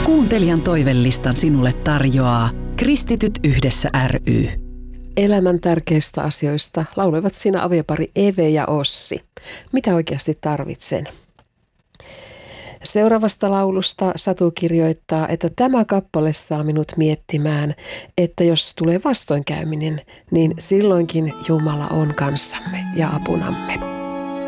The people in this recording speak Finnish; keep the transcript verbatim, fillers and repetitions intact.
Kuuntelijan toivelistan sinulle tarjoaa Kristityt yhdessä ry. Elämän tärkeistä asioista lauloivat siinä aviopari Eve ja Ossi. Mitä oikeasti tarvitsen? Seuraavasta laulusta Satu kirjoittaa, että tämä kappale saa minut miettimään, että jos tulee vastoinkäyminen, niin silloinkin Jumala on kanssamme ja apunamme.